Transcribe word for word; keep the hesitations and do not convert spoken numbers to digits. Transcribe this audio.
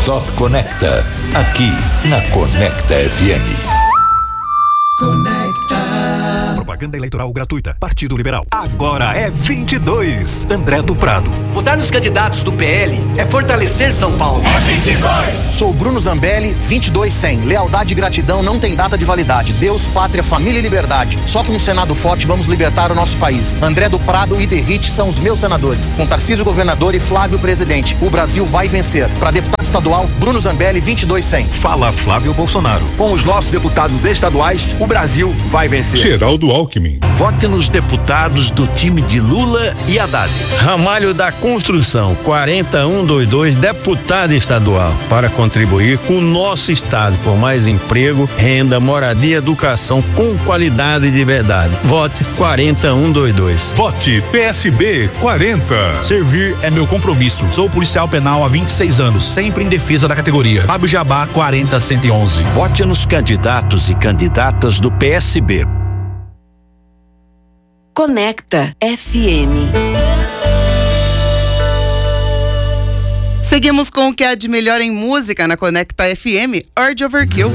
Top Conecta, aqui na Conecta F M. Conecta. Propaganda eleitoral gratuita. Partido Liberal. Agora é vinte e dois. André do Prado. Votar nos candidatos do P L é fortalecer São Paulo. É vinte e dois. Sou Bruno Zambelli, vinte e dois cem. Lealdade e gratidão não tem data de validade. Deus, pátria, família e liberdade. Só com um Senado forte vamos libertar o nosso país. André do Prado e Derrite são os meus senadores. Com Tarcísio governador e Flávio presidente. O Brasil vai vencer. Para deputado estadual, Bruno Zambelli, vinte e dois cem. Fala Flávio Bolsonaro. Com os nossos deputados estaduais, o Brasil vai vencer. Geraldo Alckmin. Vote nos deputados do time de Lula e Haddad. Ramalho da Construção, quarenta um vinte e dois, deputado estadual, para contribuir com o nosso estado por mais emprego, renda, moradia e educação com qualidade de verdade. Vote quarenta um vinte e dois. Vote P S B quarenta. Servir é meu compromisso. Sou policial penal há vinte e seis anos, sempre em defesa da categoria. Abujabá quarenta cento e onze. Vote nos candidatos e candidatas do P S B. Conecta F M. Seguimos com o que há de melhor em música na Conecta F M, Urge Overkill.